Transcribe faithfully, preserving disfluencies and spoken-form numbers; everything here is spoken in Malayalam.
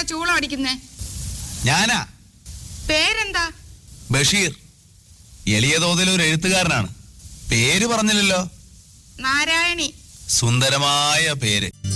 ചൂളം അടിക്കുന്നേ? ഞാനാ. പേരെന്താ? ബഷീർ. എളിയ തോതിൽ ഒരു എഴുത്തുകാരനാണ്. പേര് പറഞ്ഞില്ലല്ലോ. നാരായണി. സുന്ദരമായ പേര്.